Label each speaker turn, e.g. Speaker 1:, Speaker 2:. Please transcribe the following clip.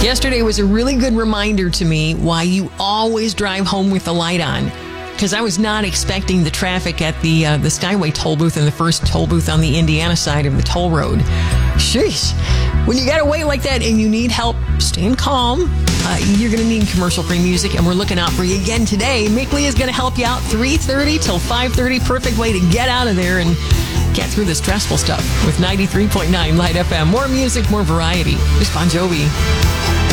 Speaker 1: Yesterday was a really good reminder to me why you always drive home with the light on. Because I was not expecting the traffic at the Skyway toll booth and the first toll booth on the Indiana side of the toll road. Sheesh. When you got to wait like that and you need help staying calm, you're going to need commercial-free music, and we're looking out for you again today. Mick Lee is going to help you out 3:30 till 5:30. Perfect way to get out of there and get through the stressful stuff with 93.9 Light FM. More music, more variety. Just Bon Jovi.